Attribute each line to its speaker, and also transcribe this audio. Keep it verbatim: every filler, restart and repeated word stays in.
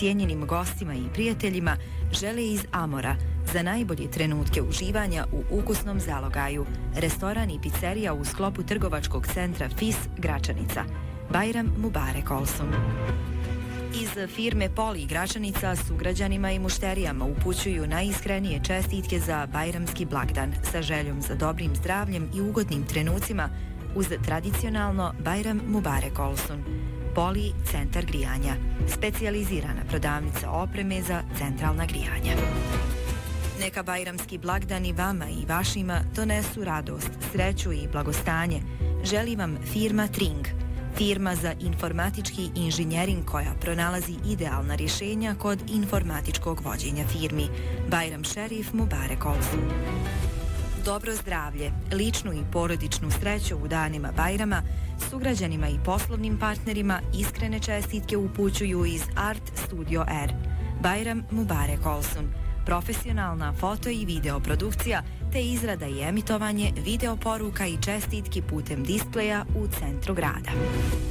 Speaker 1: cijenjenim gostima i prijateljima žele iz Amora za najbolje trenutke uživanja u ukusnom zalogaju, restoran i pizzerija u sklopu trgovačkog centra F I S Gračanica. Bajram Mubarek Olsun. Iz firme Poli Gračanica sugrađanima i mušterijama upućuju najiskrenije čestitke za bajramski blagdan sa željom za dobrim zdravljem i ugodnim trenucima uz tradicionalno Bajram Mubarek Olsun. Poli centar grijanja, specijalizirana prodavnica opreme za centralna grijanja. Neka bajramski blagdani vama i vašima donesu radost, sreću i blagostanje. Želi vam firma Tring, firma za informatički inženjering koja pronalazi idealna rješenja kod informatičkog vođenja firmi. Bajram Šerif Mubarek Olsun. Dobro zdravlje, ličnu i porodičnu sreću u danima Bajrama, sugrađanima i poslovnim partnerima iskrene čestitke upućuju iz Art Studio R. Bajram Mubarek Olsun. Profesionalna foto i video produkcija te izrada i emitovanje video poruka i čestitki putem displeja u centru grada.